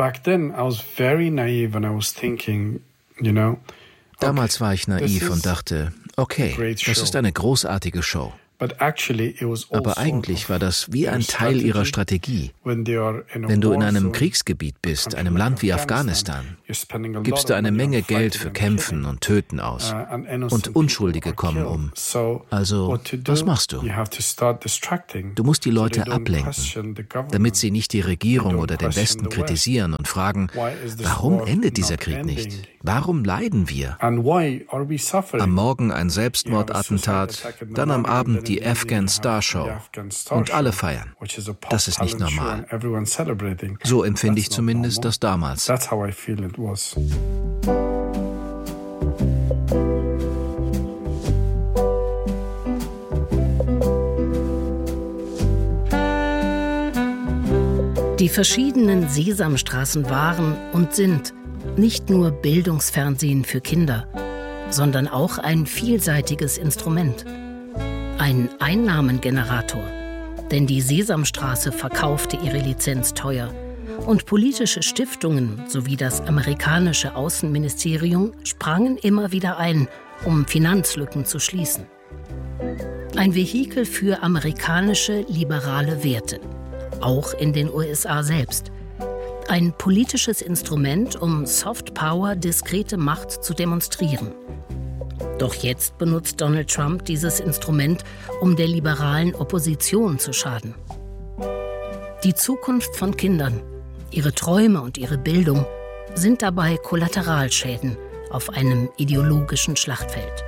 Damals war ich naiv und dachte, okay, das ist eine großartige Show. Aber eigentlich war das wie ein Teil ihrer Strategie. Wenn du in einem Kriegsgebiet bist, einem Land wie Afghanistan, gibst du eine Menge Geld für Kämpfen und Töten aus. Und Unschuldige kommen um. Also, was machst du? Du musst die Leute ablenken, damit sie nicht die Regierung oder den Westen kritisieren und fragen, warum endet dieser Krieg nicht? Warum leiden wir? Am Morgen ein Selbstmordattentat, dann am Abend die Afghan Star Show und alle feiern. Das ist nicht normal. So empfinde ich zumindest das damals. Die verschiedenen Sesamstraßen waren und sind nicht nur Bildungsfernsehen für Kinder, sondern auch ein vielseitiges Instrument. Ein Einnahmengenerator, denn die Sesamstraße verkaufte ihre Lizenz teuer und politische Stiftungen sowie das amerikanische Außenministerium sprangen immer wieder ein, um Finanzlücken zu schließen. Ein Vehikel für amerikanische liberale Werte, auch in den USA selbst. Ein politisches Instrument, um Soft Power, diskrete Macht zu demonstrieren. Doch jetzt benutzt Donald Trump dieses Instrument, um der liberalen Opposition zu schaden. Die Zukunft von Kindern, ihre Träume und ihre Bildung sind dabei Kollateralschäden auf einem ideologischen Schlachtfeld.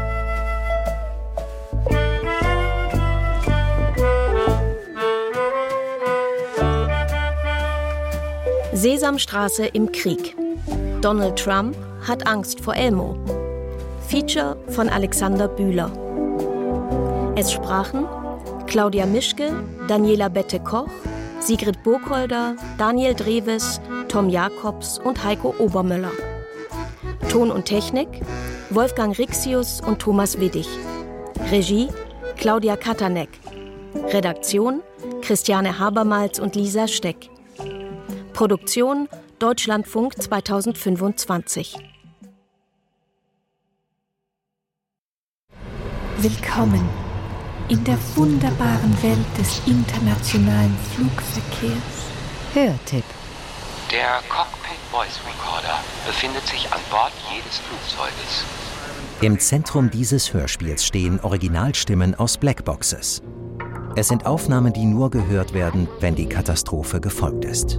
Sesamstraße im Krieg. Donald Trump hat Angst vor Elmo. Feature von Alexander Bühler. Es sprachen Claudia Mischke, Daniela Bette-Koch, Sigrid Burkholder, Daniel Dreves, Tom Jakobs und Heiko Obermöller. Ton und Technik Wolfgang Rixius und Thomas Widdig. Regie Claudia Katanek. Redaktion Christiane Habermals und Lisa Steck. Produktion Deutschlandfunk 2025. Willkommen in der wunderbaren Welt des internationalen Flugverkehrs. Hörtipp. Der Cockpit Voice Recorder befindet sich an Bord jedes Flugzeuges. Im Zentrum dieses Hörspiels stehen Originalstimmen aus Blackboxes. Es sind Aufnahmen, die nur gehört werden, wenn die Katastrophe gefolgt ist.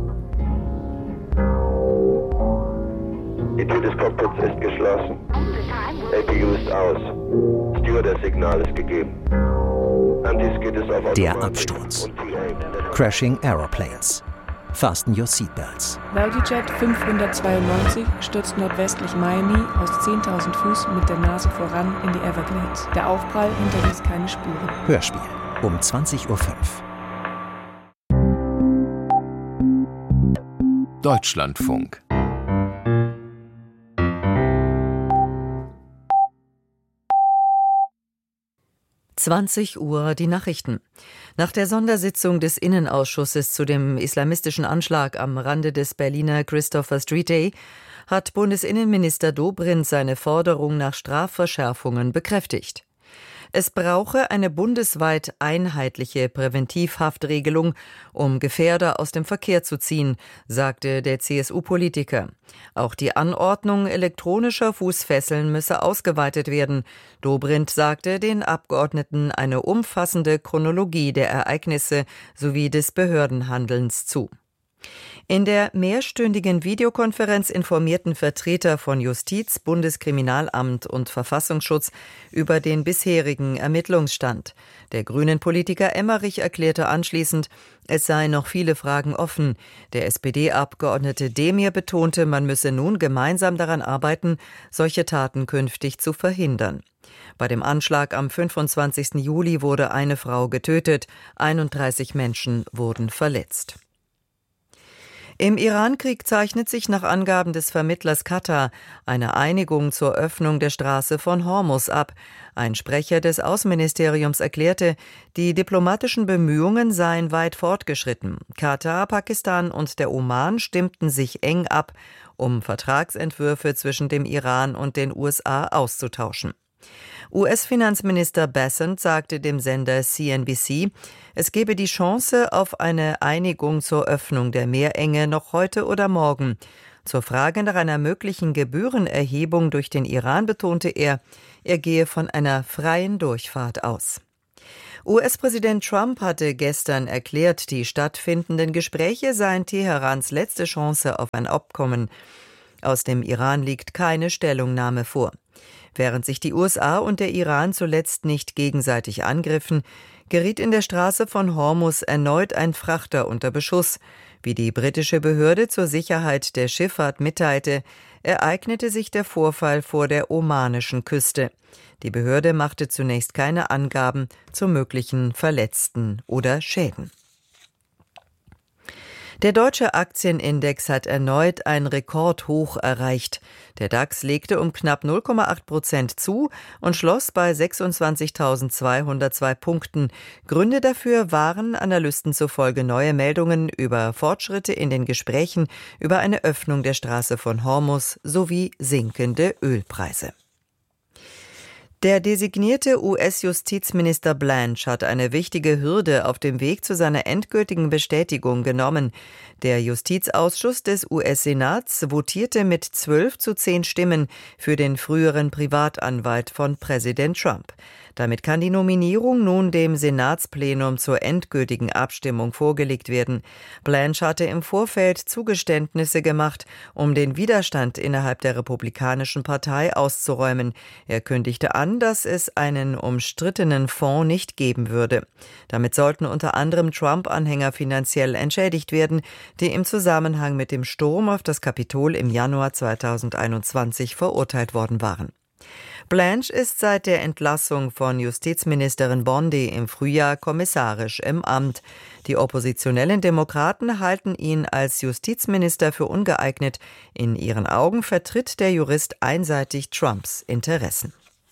Die Tür des Cockpits ist geschlossen. APU ist aus. Stewardess-Signal ist gegeben. Anti-Skid ist auf Automatik. Der Absturz. Crashing Aeroplanes. Fasten your seatbelts. Vertijet 592 stürzt nordwestlich Miami aus 10.000 Fuß mit der Nase voran in die Everglades. Der Aufprall hinterließ keine Spuren. Hörspiel um 20:05 Uhr. Deutschlandfunk. Uhr die Nachrichten. Nach der Sondersitzung des Innenausschusses zu dem islamistischen Anschlag am Rande des Berliner Christopher Street Day hat Bundesinnenminister Dobrindt seine Forderung nach Strafverschärfungen bekräftigt. Es brauche eine bundesweit einheitliche Präventivhaftregelung, um Gefährder aus dem Verkehr zu ziehen, sagte der CSU-Politiker. Auch die Anordnung elektronischer Fußfesseln müsse ausgeweitet werden. Dobrindt sagte den Abgeordneten eine umfassende Chronologie der Ereignisse sowie des Behördenhandelns zu. In der mehrstündigen Videokonferenz informierten Vertreter von Justiz, Bundeskriminalamt und Verfassungsschutz über den bisherigen Ermittlungsstand. Der Grünen-Politiker Emmerich erklärte anschließend, es seien noch viele Fragen offen. Der SPD-Abgeordnete Demir betonte, man müsse nun gemeinsam daran arbeiten, solche Taten künftig zu verhindern. Bei dem Anschlag am 25. Juli wurde eine Frau getötet, 31 Menschen wurden verletzt. Im Irankrieg zeichnet sich nach Angaben des Vermittlers Katar eine Einigung zur Öffnung der Straße von Hormuz ab. Ein Sprecher des Außenministeriums erklärte, die diplomatischen Bemühungen seien weit fortgeschritten. Katar, Pakistan und der Oman stimmten sich eng ab, um Vertragsentwürfe zwischen dem Iran und den USA auszutauschen. US-Finanzminister Bessent sagte dem Sender CNBC, es gebe die Chance auf eine Einigung zur Öffnung der Meerenge noch heute oder morgen. Zur Frage nach einer möglichen Gebührenerhebung durch den Iran betonte er gehe von einer freien Durchfahrt aus. US-Präsident Trump hatte gestern erklärt, die stattfindenden Gespräche seien Teherans letzte Chance auf ein Abkommen. Aus dem Iran liegt keine Stellungnahme vor. Während sich die USA und der Iran zuletzt nicht gegenseitig angriffen, geriet in der Straße von Hormuz erneut ein Frachter unter Beschuss. Wie die britische Behörde zur Sicherheit der Schifffahrt mitteilte, ereignete sich der Vorfall vor der omanischen Küste. Die Behörde machte zunächst keine Angaben zu möglichen Verletzten oder Schäden. Der deutsche Aktienindex hat erneut ein Rekordhoch erreicht. Der DAX legte um knapp 0,8% zu und schloss bei 26.202 Punkten. Gründe dafür waren Analysten zufolge neue Meldungen über Fortschritte in den Gesprächen über eine Öffnung der Straße von Hormuz sowie sinkende Ölpreise. Der designierte US-Justizminister Blanche hat eine wichtige Hürde auf dem Weg zu seiner endgültigen Bestätigung genommen. Der Justizausschuss des US-Senats votierte mit 12:10 Stimmen für den früheren Privatanwalt von Präsident Trump. Damit kann die Nominierung nun dem Senatsplenum zur endgültigen Abstimmung vorgelegt werden. Blanche hatte im Vorfeld Zugeständnisse gemacht, um den Widerstand innerhalb der Republikanischen Partei auszuräumen. Er kündigte an, dass es einen umstrittenen Fonds nicht geben würde. Damit sollten unter anderem Trump-Anhänger finanziell entschädigt werden, die im Zusammenhang mit dem Sturm auf das Kapitol im Januar 2021 verurteilt worden waren. Blanche ist seit der Entlassung von Justizministerin Bondi im Frühjahr kommissarisch im Amt. Die oppositionellen Demokraten halten ihn als Justizminister für ungeeignet. In ihren Augen vertritt der Jurist einseitig Trumps Interessen.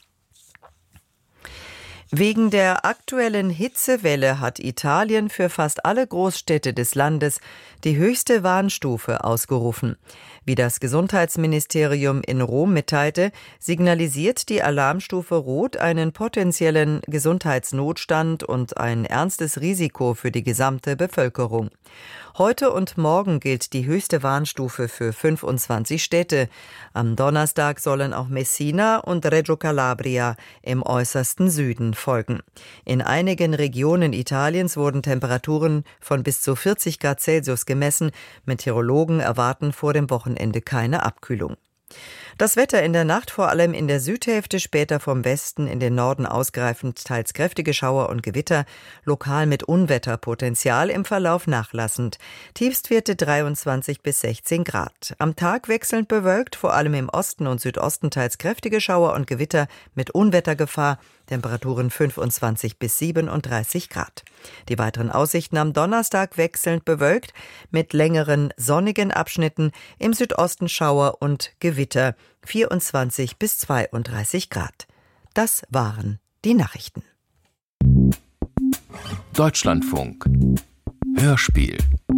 Wegen der aktuellen Hitzewelle hat Italien für fast alle Großstädte des Landes die höchste Warnstufe ausgerufen. Wie das Gesundheitsministerium in Rom mitteilte, signalisiert die Alarmstufe Rot einen potenziellen Gesundheitsnotstand und ein ernstes Risiko für die gesamte Bevölkerung. Heute und morgen gilt die höchste Warnstufe für 25 Städte. Am Donnerstag sollen auch Messina und Reggio Calabria im äußersten Süden folgen. In einigen Regionen Italiens wurden Temperaturen von bis zu 40 Grad Celsius gemessen. Meteorologen erwarten vor dem Wochenende keine Abkühlung. Das Wetter in der Nacht, vor allem in der Südhälfte, später vom Westen in den Norden ausgreifend, teils kräftige Schauer und Gewitter, lokal mit Unwetterpotenzial, im Verlauf nachlassend. Tiefstwerte 23 bis 16 Grad. Am Tag wechselnd bewölkt, vor allem im Osten und Südosten teils kräftige Schauer und Gewitter mit Unwettergefahr, Temperaturen 25 bis 37 Grad. Die weiteren Aussichten am Donnerstag wechselnd bewölkt mit längeren sonnigen Abschnitten, im Südosten Schauer und Gewitter 24 bis 32 Grad. Das waren die Nachrichten. Deutschlandfunk Hörspiel.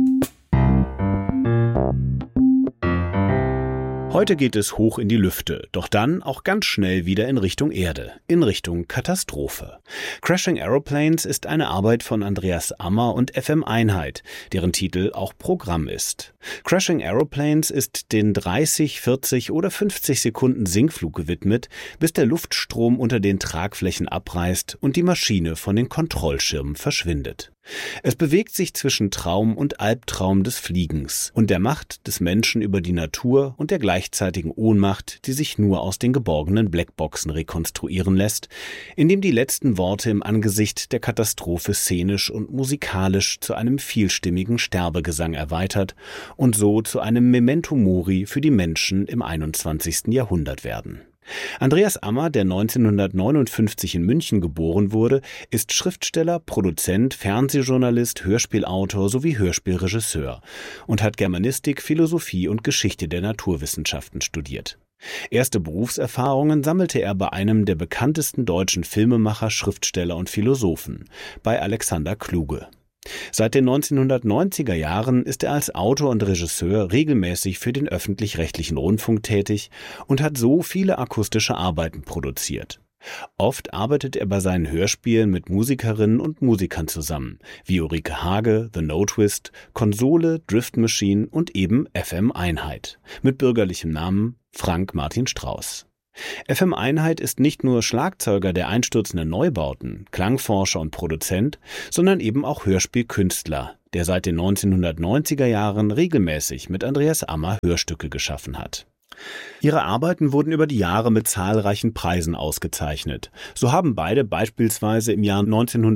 Heute geht es hoch in die Lüfte, doch dann auch ganz schnell wieder in Richtung Erde, in Richtung Katastrophe. Crashing Aeroplanes ist eine Arbeit von Andreas Ammer und FM Einheit, deren Titel auch Programm ist. Crashing Aeroplanes ist den 30, 40 oder 50 Sekunden Sinkflug gewidmet, bis der Luftstrom unter den Tragflächen abreißt und die Maschine von den Kontrollschirmen verschwindet. Es bewegt sich zwischen Traum und Albtraum des Fliegens und der Macht des Menschen über die Natur und der gleichzeitigen Ohnmacht, die sich nur aus den geborgenen Blackboxen rekonstruieren lässt, indem die letzten Worte im Angesicht der Katastrophe szenisch und musikalisch zu einem vielstimmigen Sterbegesang erweitert und so zu einem Memento Mori für die Menschen im 21. Jahrhundert werden. Andreas Ammer, der 1959 in München geboren wurde, ist Schriftsteller, Produzent, Fernsehjournalist, Hörspielautor sowie Hörspielregisseur und hat Germanistik, Philosophie und Geschichte der Naturwissenschaften studiert. Erste Berufserfahrungen sammelte er bei einem der bekanntesten deutschen Filmemacher, Schriftsteller und Philosophen, bei Alexander Kluge. Seit den 1990er Jahren ist er als Autor und Regisseur regelmäßig für den öffentlich-rechtlichen Rundfunk tätig und hat so viele akustische Arbeiten produziert. Oft arbeitet er bei seinen Hörspielen mit Musikerinnen und Musikern zusammen, wie Ulrike Hage, The No Twist, Konsole, Drift Machine und eben FM Einheit, mit bürgerlichem Namen Frank Martin Strauß. FM Einheit ist nicht nur Schlagzeuger der einstürzenden Neubauten, Klangforscher und Produzent, sondern eben auch Hörspielkünstler, der seit den 1990er Jahren regelmäßig mit Andreas Ammer Hörstücke geschaffen hat. Ihre Arbeiten wurden über die Jahre mit zahlreichen Preisen ausgezeichnet. So haben beide beispielsweise im Jahr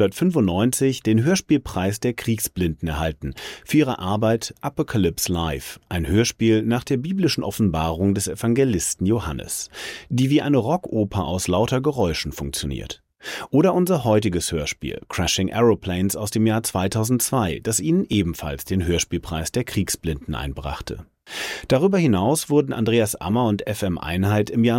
1995 den Hörspielpreis der Kriegsblinden erhalten für ihre Arbeit Apocalypse Live, ein Hörspiel nach der biblischen Offenbarung des Evangelisten Johannes, die wie eine Rockoper aus lauter Geräuschen funktioniert. Oder unser heutiges Hörspiel Crashing Aeroplanes aus dem Jahr 2002, das ihnen ebenfalls den Hörspielpreis der Kriegsblinden einbrachte. Darüber hinaus wurden Andreas Ammer und FM Einheit im Jahr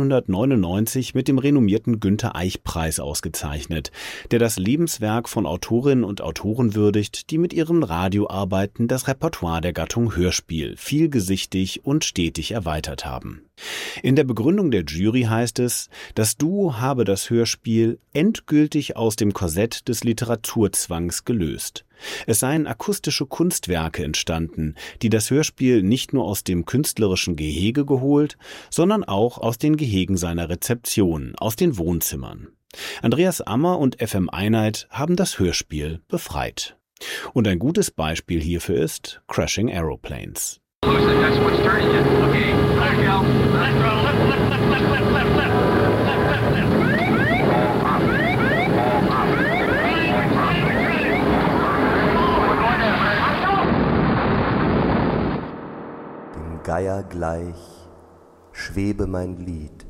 1999 mit dem renommierten Günther-Eich-Preis ausgezeichnet, der das Lebenswerk von Autorinnen und Autoren würdigt, die mit ihren Radioarbeiten das Repertoire der Gattung Hörspiel vielgesichtig und stetig erweitert haben. In der Begründung der Jury heißt es, das Duo habe das Hörspiel endgültig aus dem Korsett des Literaturzwangs gelöst. Es seien akustische Kunstwerke entstanden, die das Hörspiel nicht nur aus dem künstlerischen Gehege geholt, sondern auch aus den Gehegen seiner Rezeption, aus den Wohnzimmern. Andreas Ammer und FM Einheit haben das Hörspiel befreit. Und ein gutes Beispiel hierfür ist Crashing Aeroplanes. Dem Geier gleich schwebe mein Lied